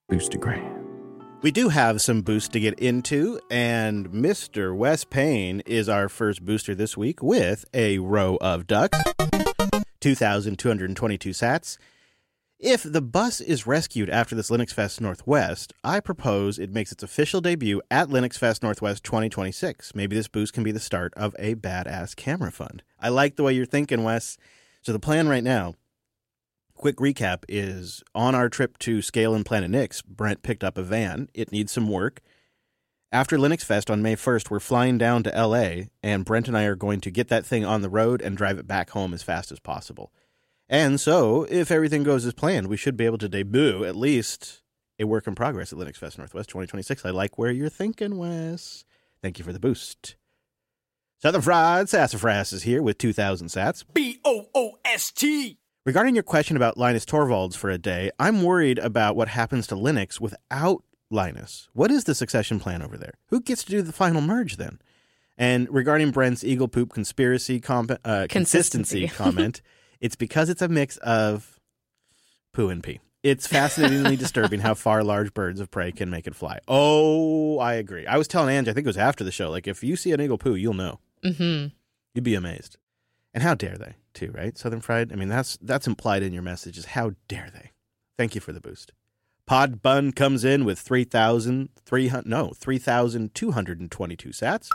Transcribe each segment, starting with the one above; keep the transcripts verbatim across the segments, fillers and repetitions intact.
Boostagram. We do have some boosts to get into, and Mister Wes Payne is our first booster this week with a row of ducks, two thousand two hundred twenty-two sats. If the bus is rescued after this Linux Fest Northwest, I propose it makes its official debut at Linux Fest Northwest twenty twenty-six. Maybe this boost can be the start of a badass camera fund. I like the way you're thinking, Wes. So the plan right now, quick recap, is on our trip to Scale and Planet Nix, Brent picked up a van. It needs some work. After Linux Fest on May first, we're flying down to L A, and Brent and I are going to get that thing on the road and drive it back home as fast as possible. And so, if everything goes as planned, we should be able to debut at least a work in progress at Linux Fest Northwest twenty twenty-six. I like where you're thinking, Wes. Thank you for the boost. Southern Fried Sassafras is here with two thousand sats. B O O S T! Regarding your question about Linus Torvalds for a day, I'm worried about what happens to Linux without Linus. What is the succession plan over there? Who gets to do the final merge then? And regarding Brent's Eagle Poop conspiracy com- uh, consistency, consistency comment, it's because it's a mix of poo and pee. It's fascinatingly disturbing how far large birds of prey can make it fly. Oh, I agree. I was telling Angie, I think it was after the show, like if you see an eagle poo, you'll know. Mm-hmm. You'd be amazed. And how dare they, too, right? Southern Fried? I mean, that's that's implied in your message is how dare they. Thank you for the boost. Pod Bun comes in with three thousand three hundred no, three thousand two hundred twenty-two sats.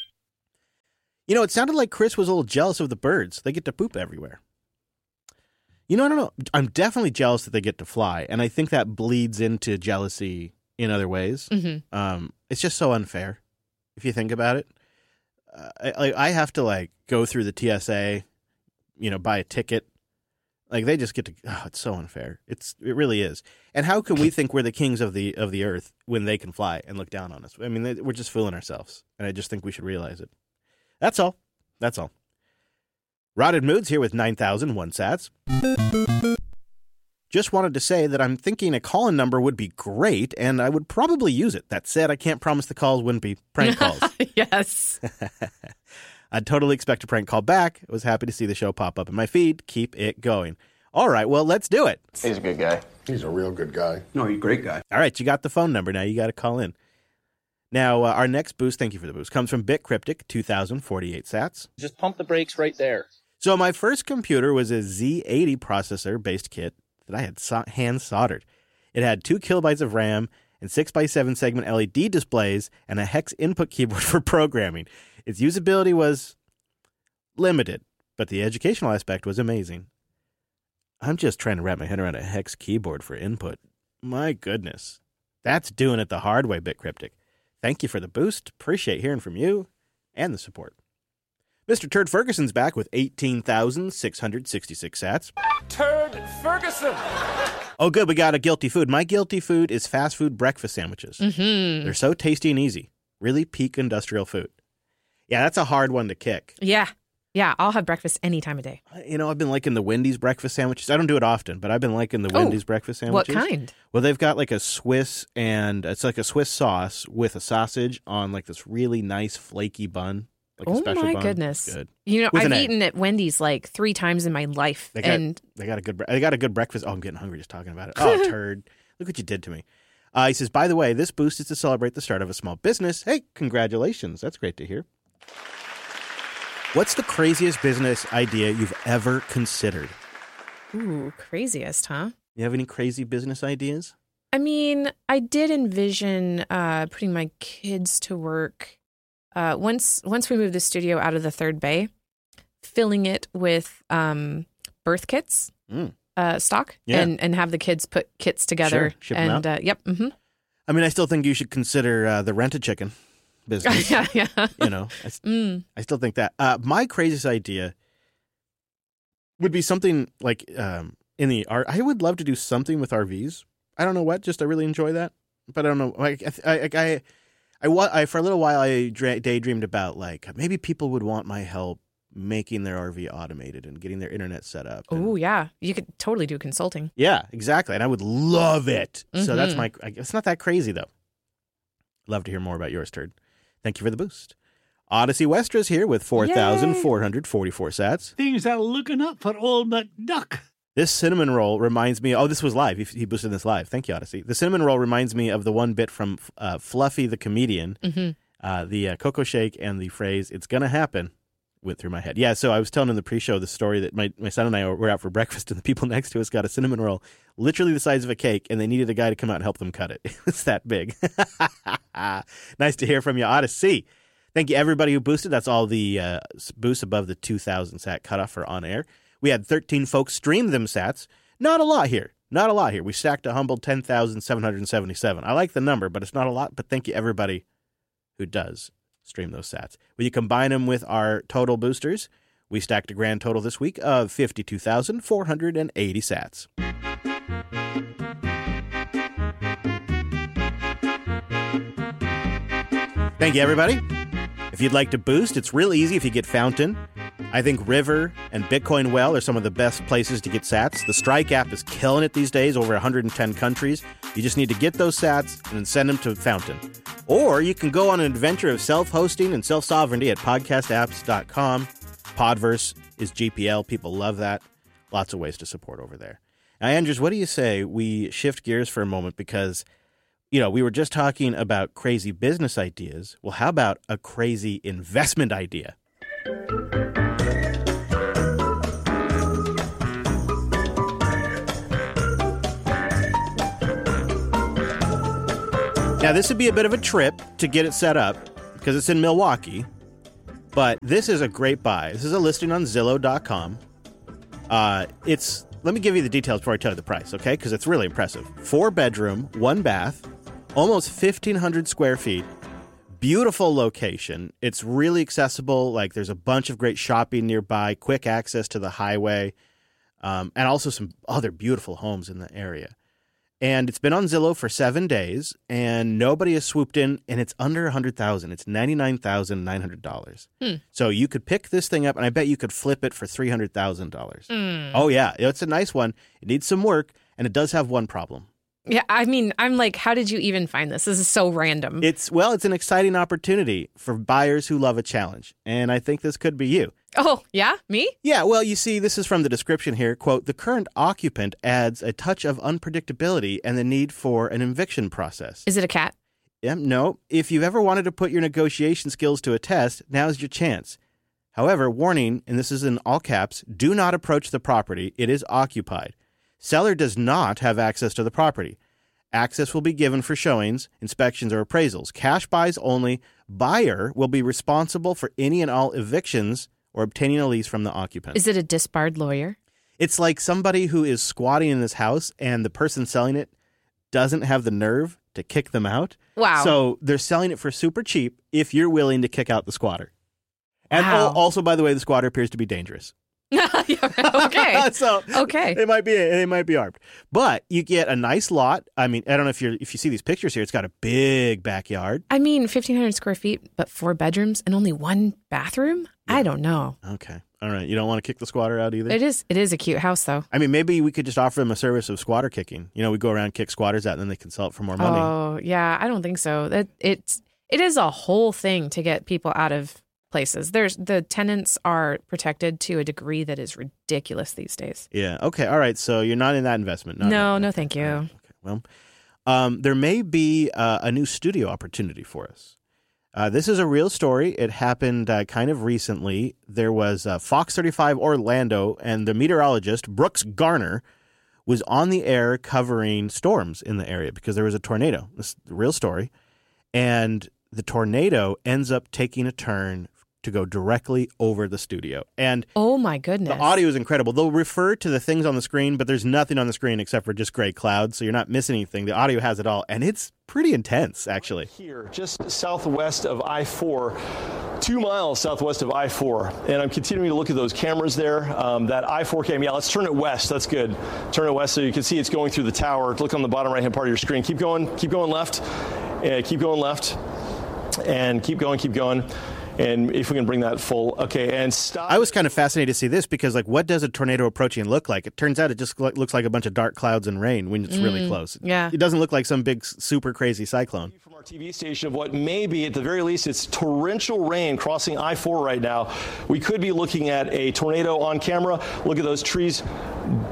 You know, it sounded like Chris was a little jealous of the birds. They get to poop everywhere. You know, I don't know. I'm definitely jealous that they get to fly, and I think that bleeds into jealousy in other ways. Mm-hmm. Um, it's just so unfair, if you think about it. Uh, I, I have to, like, go through the T S A, you know, buy a ticket. Like, they just get to, oh, it's so unfair. It's, it really is. And how can we think we're the kings of the of the earth when they can fly and look down on us? I mean, they, we're just fooling ourselves, and I just think we should realize it. That's all. That's all. Rotted Moods here with nine thousand one sats. Just wanted to say that I'm thinking a call-in number would be great, and I would probably use it. That said, I can't promise the calls wouldn't be prank calls. Yes. I'd totally expect a prank call back. I was happy to see the show pop up in my feed. Keep it going. All right, well, let's do it. He's a good guy. He's a real good guy. No, he's a great guy. All right, you got the phone number now. You got to call in. Now, uh, our next boost, thank you for the boost, comes from BitCryptic, two thousand forty-eight sats. Just pump the brakes right there. So my first computer was a Z eighty processor-based kit that I had so- hand soldered. It had two kilobytes of RAM and six by seven segment L E D displays and a hex input keyboard for programming. Its usability was limited, but the educational aspect was amazing. I'm just trying to wrap my head around a hex keyboard for input. My goodness. That's doing it the hard way, BitCryptic. Thank you for the boost. Appreciate hearing from you and the support. Mister Turd Ferguson's back with eighteen thousand six hundred sixty-six sats. Turd Ferguson! Oh, good. We got a guilty food. My guilty food is fast food breakfast sandwiches. Mm-hmm. They're so tasty and easy. Really peak industrial food. Yeah, that's a hard one to kick. Yeah. Yeah, I'll have breakfast any time of day. You know, I've been liking the Wendy's breakfast sandwiches. I don't do it often, but I've been liking the Oh, Wendy's breakfast sandwiches. What kind? Well, they've got like a Swiss, and it's like a Swiss sauce with a sausage on like this really nice flaky bun. Like a Oh special my bun. goodness! Good. You know, With I've an egg. eaten at Wendy's like three times in my life, They got, and they got a good. bre- They got a good breakfast. Oh, I'm getting hungry just talking about it. Oh, turd! Look what you did to me. Uh, he says, by the way, this boost is to celebrate the start of a small business. Hey, congratulations! That's great to hear. What's the craziest business idea you've ever considered? ooh, craziest, huh? You have any crazy business ideas? I mean, I did envision uh, putting my kids to work uh, once once we moved the studio out of the third bay, filling it with um, birth kits, Mm. uh, stock, Yeah. and and have the kids put kits together. Sure, ship 'em and out. Uh, yep, mm-hmm. I mean, I still think you should consider uh, the Rent-A-Chicken business. yeah, yeah. You know, I, s- Mm. I still think that. Uh, my craziest idea would be something like um, in the art. I would love to do something with R Vs. I don't know what. Just I really enjoy that, but I don't know. Like I, I, I, I, wa- I for a little while I dra- daydreamed about like maybe people would want my help making their R V automated and getting their internet set up. and- Oh yeah, you could totally do consulting. Yeah, exactly. And I would love it. So that's Mhm. my, I- it's not that crazy though. Love to hear more about yours, Turd. Thank you for the boost. Odyssey Westra's here with four thousand four hundred forty-four sats. Things are looking up for old McDuck. This cinnamon roll reminds me, oh, this was live. He, he boosted this live. Thank you, Odyssey. The cinnamon roll reminds me of the one bit from uh, Fluffy the Comedian. Mm-hmm. Uh, the uh, Cocoa Shake and the phrase, it's going to happen, went through my head. Yeah, so I was telling in the pre-show the story that my, my son and I were out for breakfast, and the people next to us got a cinnamon roll literally the size of a cake, and they needed a guy to come out and help them cut it. It was that big. Nice to hear from you, Odyssey. Thank you, everybody who boosted. That's all the uh, boosts above the two thousand sat cutoff for on air. We had thirteen folks stream them sats. Not a lot here. Not a lot here. We stacked a humble ten thousand seven hundred seventy-seven. I like the number, but it's not a lot. But thank you, everybody who does stream those sats. When you combine them with our total boosters, we stacked a grand total this week of fifty-two thousand four hundred eighty sats. Thank you, everybody. If you'd like to boost, it's real easy if you get Fountain. I think River and Bitcoin Well are some of the best places to get sats. The Strike app is killing it these days, over one hundred ten countries. You just need to get those sats and then send them to Fountain. Or you can go on an adventure of self-hosting and self-sovereignty at podcast apps dot com. Podverse is G P L. People love that. Lots of ways to support over there. Now, Andrews, what do you say we shift gears for a moment? Because, you know, we were just talking about crazy business ideas. Well, how about a crazy investment idea? Now, this would be a bit of a trip to get it set up because it's in Milwaukee, but this is a great buy. This is a listing on Zillow dot com. Uh, it's, let me give you the details before I tell you the price, okay? Because it's really impressive. Four bedroom, one bath, almost fifteen hundred square feet, beautiful location. It's really accessible. Like, there's a bunch of great shopping nearby, quick access to the highway, um, and also some other beautiful homes in the area. And it's been on Zillow for seven days, and nobody has swooped in, and it's under one hundred thousand dollars. It's ninety-nine thousand nine hundred dollars. Hmm. So you could pick this thing up, and I bet you could flip it for three hundred thousand dollars. Mm. Oh, yeah. It's a nice one. It needs some work, and it does have one problem. Yeah, I mean, I'm like, how did you even find this? This is so random. It's, well, it's an exciting opportunity for buyers who love a challenge, and I think this could be you. Oh, yeah? Me? Yeah, well, you see, this is from the description here. Quote, the current occupant adds a touch of unpredictability and the need for an eviction process. Is it a cat? Yeah, no. If you've ever wanted to put your negotiation skills to a test, now's your chance. However, warning, and this is in all caps, do not approach the property. It is occupied. Seller does not have access to the property. Access will be given for showings, inspections, or appraisals. Cash buys only. Buyer will be responsible for any and all evictions or obtaining a lease from the occupant. Is it a disbarred lawyer? It's like somebody who is squatting in this house and the person selling it doesn't have the nerve to kick them out. Wow. So they're selling it for super cheap if you're willing to kick out the squatter. And wow. Also, by the way, the squatter appears to be dangerous. Okay. So okay. They might be they might be armed. But you get a nice lot. I mean, I don't know if you're if you see these pictures here, it's got a big backyard. I mean, fifteen hundred square feet, but four bedrooms and only one bathroom? Yeah. I don't know. Okay. All right. You don't want to kick the squatter out either? It is it is a cute house though. I mean, maybe we could just offer them a service of squatter kicking. You know, we go around, kick squatters out, and then they can sell it for more money. Oh, yeah. I don't think so. That it's it is a whole thing to get people out of places. There's the tenants are protected to a degree that is ridiculous these days. Yeah. Okay. All right. So you're not in that investment. Not no, that. no, thank you. Okay. Well, um, there may be uh, a new studio opportunity for us. Uh, this is a real story. It happened uh, kind of recently. There was uh, Fox thirty-five Orlando, and the meteorologist Brooks Garner was on the air covering storms in the area because there was a tornado. This is a real story. And the tornado ends up taking a turn to go directly over the studio. And oh my goodness. The audio is incredible. They'll refer to the things on the screen, but there's nothing on the screen except for just gray clouds, so you're not missing anything. The audio has it all, and it's pretty intense, actually. Here, just southwest of I four, two miles southwest of I four, and I'm continuing to look at those cameras there. Um, that I four cam, yeah, let's turn it west. That's good. Turn it west so you can see it's going through the tower. Look on the bottom right-hand part of your screen. Keep going, keep going left, uh, keep going left, and keep going, keep going. And if we can bring that full, okay, and stop. I was kind of fascinated to see this because, like, what does a tornado approaching look like? It turns out it just looks like a bunch of dark clouds and rain when it's mm, really close. Yeah. It doesn't look like some big, super crazy cyclone. From our T V station of what may be, at the very least, it's torrential rain crossing I four right now. We could be looking at a tornado on camera. Look at those trees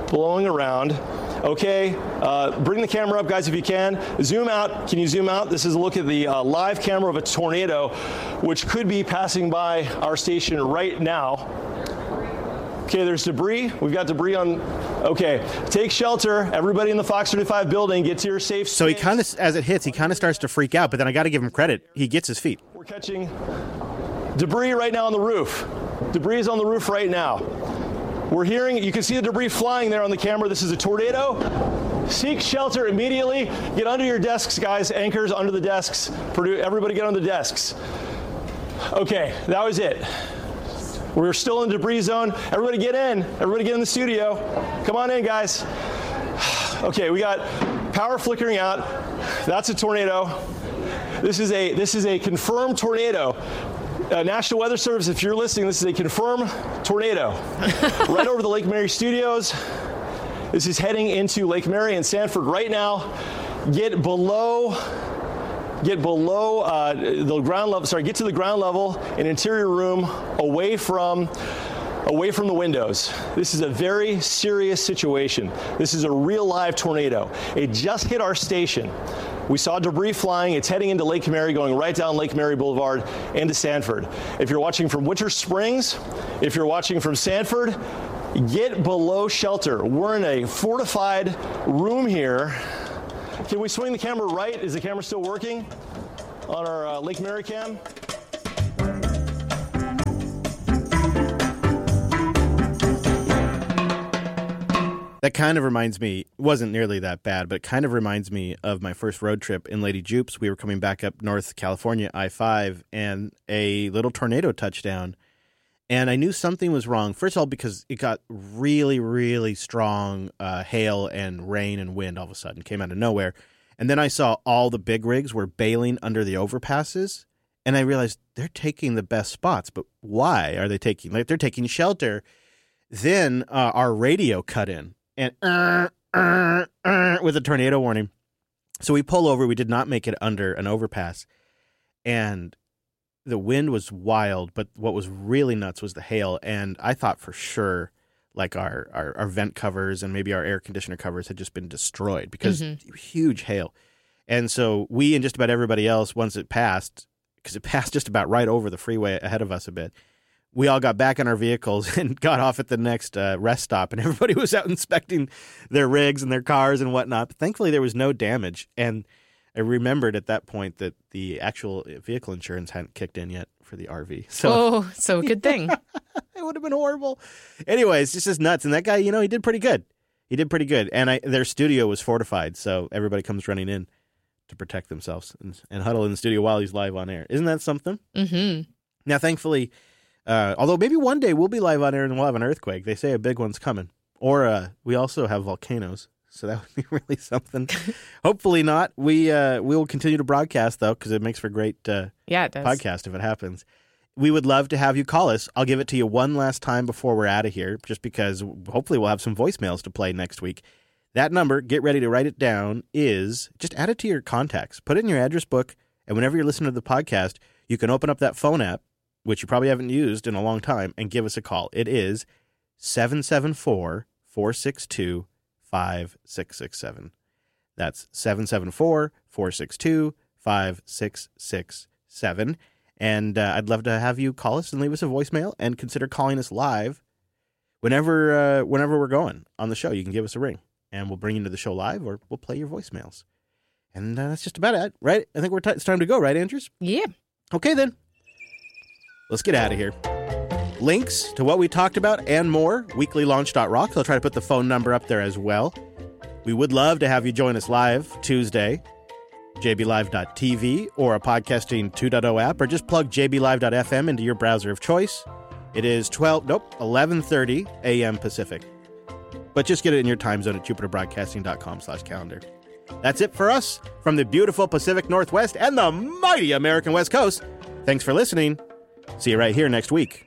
blowing around. Okay, uh, bring the camera up, guys, if you can. Zoom out. Can you zoom out? This is a look at the uh, live camera of a tornado, which could be passing by our station right now. Okay, there's debris. We've got debris on. Okay, take shelter. Everybody in the Fox thirty-five building, get to your safe space. So he kind of, as it hits, he kind of starts to freak out, but then I got to give him credit. He gets his feet. We're catching debris right now on the roof. Debris is on the roof right now. We're hearing, you can see the debris flying there on the camera. This is a tornado. Seek shelter immediately. Get under your desks, guys. Anchors under the desks. Everybody get on the desks. Okay, that was it. We're still in debris zone. Everybody get in. Everybody get in the studio. Come on in, guys. Okay, we got power flickering out. That's a tornado. This is a this is a confirmed tornado. Uh, National Weather Service, if you're listening, this is a confirmed tornado. Right over the Lake Mary studios. This is heading into Lake Mary and Sanford right now. Get below, get below uh, the ground level, sorry, get to the ground level, an interior room away from, away from the windows. This is a very serious situation. This is a real live tornado. It just hit our station. We saw debris flying. It's heading into Lake Mary, going right down Lake Mary Boulevard into Sanford. If you're watching from Winter Springs, if you're watching from Sanford, get below shelter. We're in a fortified room here. Can we swing the camera right? Is the camera still working on our uh, Lake Mary cam? That kind of reminds me, it wasn't nearly that bad, but it kind of reminds me of my first road trip in Lady Jupes. We were coming back up North California, I five, and a little tornado touched down. And I knew something was wrong. First of all, because it got really, really strong uh, hail and rain and wind all of a sudden, came out of nowhere. And then I saw all the big rigs were bailing under the overpasses. And I realized they're taking the best spots. But why are they taking, like they're taking shelter. Then uh, our radio cut in. And uh, uh, uh, with a tornado warning. So we pull over. We did not make it under an overpass. And the wind was wild, but what was really nuts was the hail. And I thought for sure, like our, our, our vent covers and maybe our air conditioner covers had just been destroyed because mm-hmm. huge hail. And so we and just about everybody else, once it passed, because it passed just about right over the freeway ahead of us a bit, we all got back in our vehicles and got off at the next uh, rest stop, and everybody was out inspecting their rigs and their cars and whatnot. But thankfully, there was no damage. And I remembered at that point that the actual vehicle insurance hadn't kicked in yet for the R V. So, oh, so good thing. It would have been horrible. Anyways, it's just nuts. And that guy, you know, he did pretty good. He did pretty good. And I, their studio was fortified, so everybody comes running in to protect themselves and, and huddle in the studio while he's live on air. Isn't that something? Mm-hmm. Now, thankfully... Uh, although maybe one day we'll be live on air and we'll have an earthquake. They say a big one's coming. Or uh, we also have volcanoes, so that would be really something. Hopefully not. We uh, we will continue to broadcast, though, because it makes for a great uh, yeah, it does. podcast if it happens. We would love to have you call us. I'll give it to you one last time before we're out of here, just because hopefully we'll have some voicemails to play next week. That number, get ready to write it down, is just add it to your contacts. Put it in your address book, and whenever you're listening to the podcast, you can open up that phone app, which you probably haven't used in a long time, and give us a call. It is seven seven four, four six two, five six six seven. That's seven seven four, four six two, five six six seven. And uh, I'd love to have you call us and leave us a voicemail, and consider calling us live whenever uh, whenever we're going on the show. You can give us a ring, and we'll bring you into the show live, or we'll play your voicemails. And uh, that's just about it, right? I think we're t- it's time to go, right, Andrews? Yeah. Okay, then. Let's get out of here. Links to what we talked about and more, weekly launch dot rocks. I'll try to put the phone number up there as well. We would love to have you join us live Tuesday, j b live dot t v, or a Podcasting two point oh app, or just plug j b live dot f m into your browser of choice. It is twelve, nope, eleven thirty a.m. Pacific. But just get it in your time zone at jupiter broadcasting dot com slash calendar. That's it for us from the beautiful Pacific Northwest and the mighty American West Coast. Thanks for listening. See you right here next week.